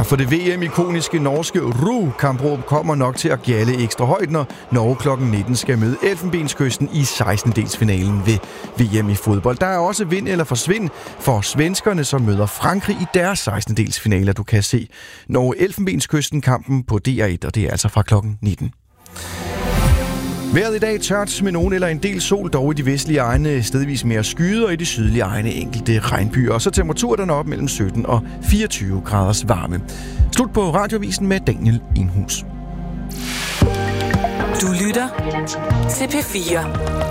for det VM-ikoniske norske Ru-kampråb kommer nok til at gjalde ekstra højt, når Norge kl. 19 skal møde Elfenbenskysten i 16-delsfinalen ved VM i fodbold. Der er også vind eller forsvind for svenskerne, som møder Frankrig i deres 16-delsfinaler. Du kan se Norge-Elfenbenskysten-kampen på DR1, og det er altså fra kl. 19. Vejret i dag tørt med nogen eller en del sol, dog i de vestlige egne stedvis mere skyde, og i de sydlige egne enkelte regnbyer. Og så temperaturen op mellem 17 og 24 graders varme. Slut på Radiovisen med Daniel Enhus. Du lytter til P4.